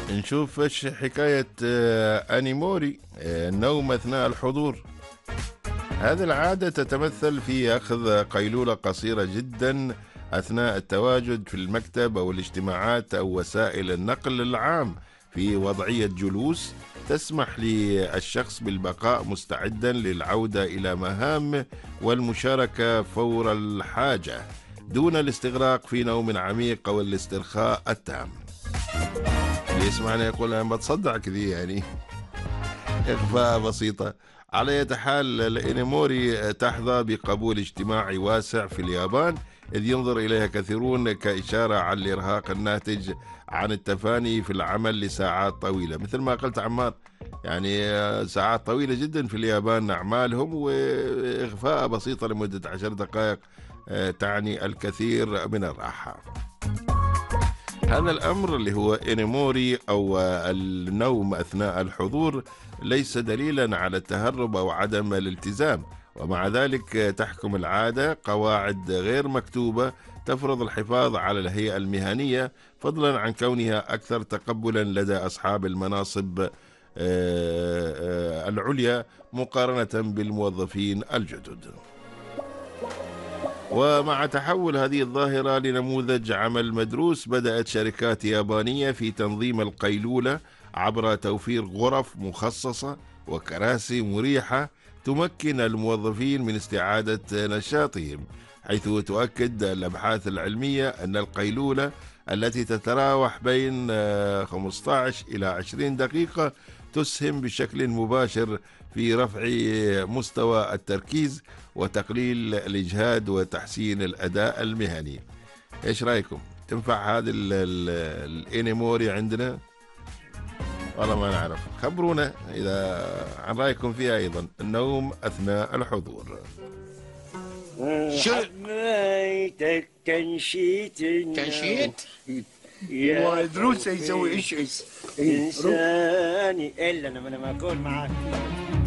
نشوف ايش حكاية أنيموري، النوم أثناء الحضور. هذه العادة تتمثل في أخذ قيلولة قصيرة جدا أثناء التواجد في المكتب أو الاجتماعات أو وسائل النقل العام في وضعية جلوس تسمح للشخص بالبقاء مستعدا للعودة إلى مهامه والمشاركة فور الحاجة دون الاستغراق في نوم عميق أو الاسترخاء التام. اللي يسمعنا يقول أنا بتصدع كذي يعني. إخفاء بسيطة. على أي حال، الإنيموري تحظى بقبول اجتماعي واسع في اليابان، إذ ينظر إليها كثيرون كإشارة على الإرهاق الناتج عن التفاني في العمل لساعات طويلة. مثل ما قلت عمار، يعني ساعات طويلة جدا في اليابان أعمالهم، وإخفاء بسيطة لمدة 10 دقائق تعني الكثير من الراحة. هذا الأمر اللي هو إنيموري أو النوم أثناء الحضور ليس دليلا على التهرب أو عدم الالتزام، ومع ذلك تحكم العادة قواعد غير مكتوبة تفرض الحفاظ على الهيئة المهنية، فضلا عن كونها أكثر تقبلا لدى أصحاب المناصب العليا مقارنة بالموظفين الجدد. ومع تحول هذه الظاهرة لنموذج عمل مدروس، بدأت شركات يابانية في تنظيم القيلولة عبر توفير غرف مخصصة وكراسي مريحة تمكن الموظفين من استعادة نشاطهم، حيث تؤكد الأبحاث العلمية أن القيلولة التي تتراوح بين 15 إلى 20 دقيقة تسهم بشكل مباشر في رفع مستوى التركيز وتقليل الإجهاد وتحسين الأداء المهني. إيش رأيكم؟ تنفع هذه الإنيموري عندنا؟ والله ما نعرف، خبرونا إذا عن رأيكم فيها. أيضا النوم أثناء الحضور. شو حبيتك تنشيط؟ يا دروس يسوي ايش إنساني إلا أنا ما أقول معاك.